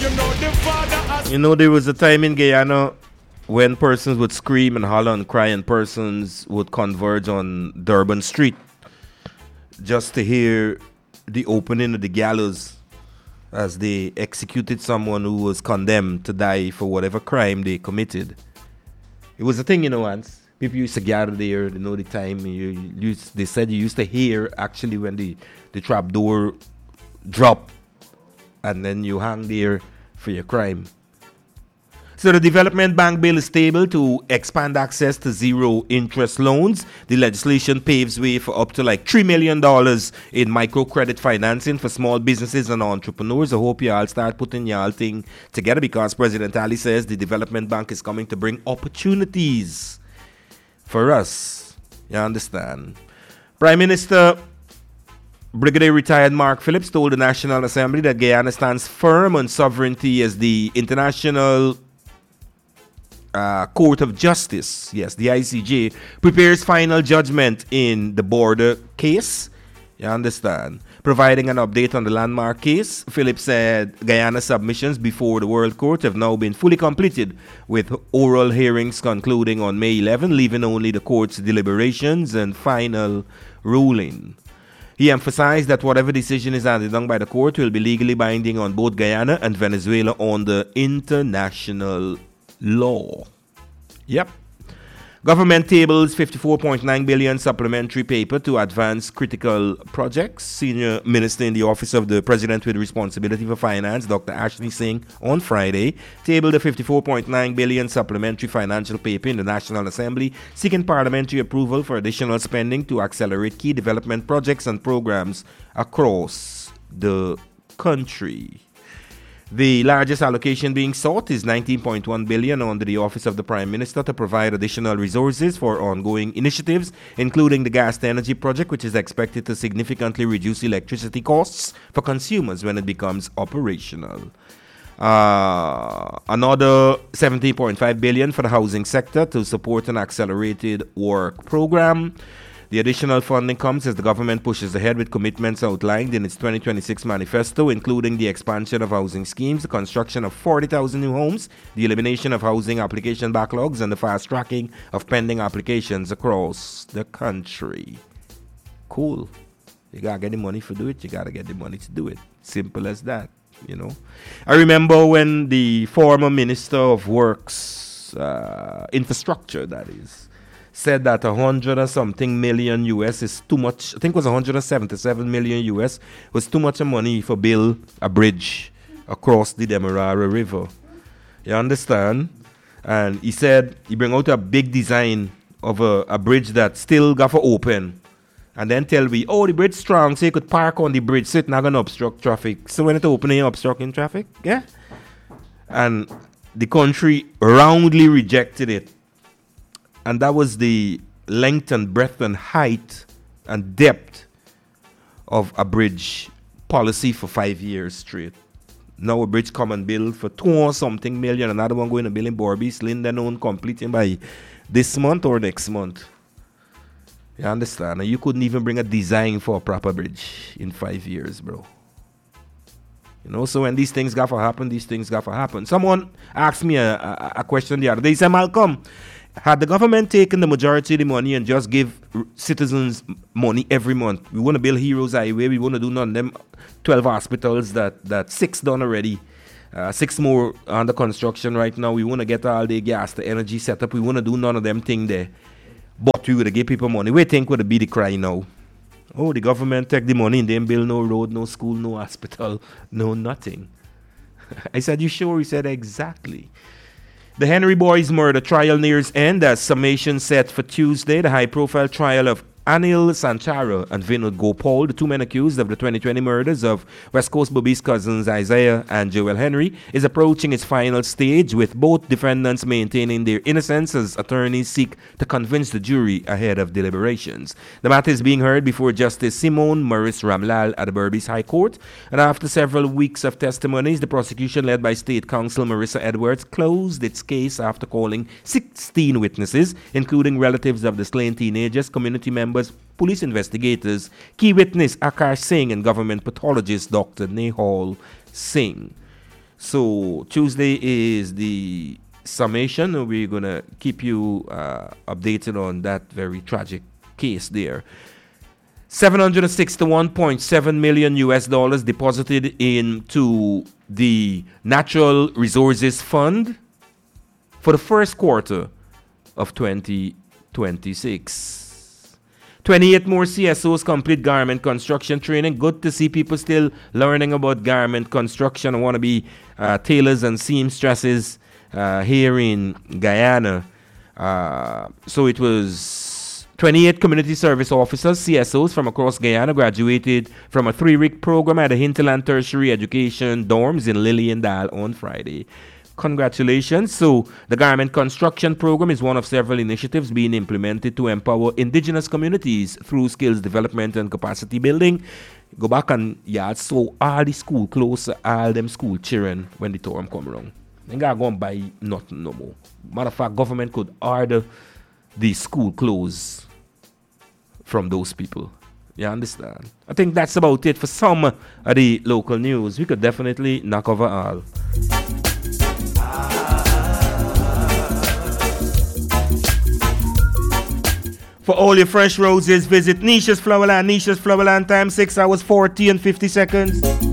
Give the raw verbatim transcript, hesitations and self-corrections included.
You know, there was a time in Guyana when persons would scream and holler and cry, and persons would converge on Durban Street just to hear the opening of the gallows as they executed someone who was condemned to die for whatever crime they committed. It was a thing, you know, once. People used to gather there, they know the time. You, you used, they said you used to hear actually when the, the trap door dropped, and then you hang there for your crime. So the Development Bank bill is tabled to expand access to zero interest loans. The legislation paves way for up to like three million dollars in microcredit financing for small businesses and entrepreneurs. I hope you all start putting y'all thing together, because President Ali says the Development Bank is coming to bring opportunities for us. You understand? Prime Minister Brigadier retired Mark Phillips told the National Assembly that Guyana stands firm on sovereignty as the international Uh, Court of Justice, yes, the I C J, prepares final judgment in the border case. You understand? Providing an update on the landmark case, Phillips said Guyana's submissions before the World Court have now been fully completed, with oral hearings concluding on May eleventh, leaving only the court's deliberations and final ruling. He emphasized that whatever decision is handed down by the court will be legally binding on both Guyana and Venezuela under international law. Yep. Government tables fifty-four point nine billion supplementary paper to advance critical projects. Senior Minister in the Office of the President with Responsibility for Finance, Doctor Ashley Singh, on Friday tabled the fifty-four point nine billion supplementary financial paper in the National Assembly, seeking parliamentary approval for additional spending to accelerate key development projects and programs across the country. The largest allocation being sought is nineteen point one billion dollars under the Office of the Prime Minister to provide additional resources for ongoing initiatives, including the gas-to-energy project, which is expected to significantly reduce electricity costs for consumers when it becomes operational. Uh, another seventeen point five billion dollars for the housing sector to support an accelerated work program. The additional funding comes as the government pushes ahead with commitments outlined in its twenty twenty-six manifesto, including the expansion of housing schemes, the construction of forty thousand new homes, the elimination of housing application backlogs, and the fast-tracking of pending applications across the country. Cool. You gotta get the money for do it, you gotta get the money to do it. Simple as that, you know. I remember when the former Minister of Works, uh, Infrastructure, that is, said that a hundred or something million U S is too much. I think it was one hundred seventy-seven million U S was too much money for build a bridge across the Demerara River. You understand? And he said he bring out a big design of a, a bridge that still got for open, and then tell me, oh, the bridge strong, so you could park on the bridge, so it's not gonna obstruct traffic. So when it's opening, you're obstructing traffic, yeah. And the country roundly rejected it. And that was the length and breadth and height and depth of a bridge policy for five years straight. Now a bridge come and build for two or something million. Another one going to build in Borbis, Linden on completing by this month or next month. You understand? And you couldn't even bring a design for a proper bridge in five years, bro. You know, so when these things got to happen, these things got to happen. Someone asked me a, a, a question the other day. He said, Malcolm, had the government taken the majority of the money and just give r- citizens money every month, we want to build Heroes Highway, we want to do none of them twelve hospitals, that, that six done already, uh, six more under construction right now, we want to get all the gas, the energy set up, we want to do none of them thing there. But we would have give people money. We think would be the cry now. Oh, the government take the money and then build no road, no school, no hospital, no nothing. I said, you sure? He said, exactly. The Henry Boys murder trial nears end as summation set for Tuesday. The high-profile trial of Anil Sanchara and Vinod Gopal, the two men accused of the twenty twenty murders of West Coast Bobby's cousins Isaiah and Joel Henry, is approaching its final stage, with both defendants maintaining their innocence as attorneys seek to convince the jury ahead of deliberations. The matter is being heard before Justice Simone Maurice Ramlal at the Berbice High Court, and after several weeks of testimonies, the prosecution led by State Counsel Marissa Edwards closed its case after calling sixteen witnesses, including relatives of the slain teenagers, community members, police investigators, key witness Akash Singh, and government pathologist Doctor Nehal Singh. So Tuesday is the summation. We're going to keep you uh, updated on that very tragic case there. seven hundred sixty-one point seven million U S dollars deposited into the Natural Resources Fund for the first quarter of twenty twenty-six. twenty-eight more C S Os complete garment construction training. Good to see people still learning about garment construction. I want to be uh, tailors and seamstresses uh, here in Guyana. Uh, so it was twenty-eight community service officers, C S Os from across Guyana, graduated from a three-week program at the Hinterland Tertiary Education dorms in Lilliendale on Friday. Congratulations. So the garment construction program is one of several initiatives being implemented to empower indigenous communities through skills development and capacity building. Go back and yeah, so all the school close, all them school children when the term come around. They gotta go and buy nothing no more. Matter of fact, government could order the school clothes from those people. You understand? I think that's about it for some of the local news. We could definitely knock over all. For all your fresh roses, visit Nisha's Flowerland. Nisha's Flowerland, time six hours forty and fifty seconds.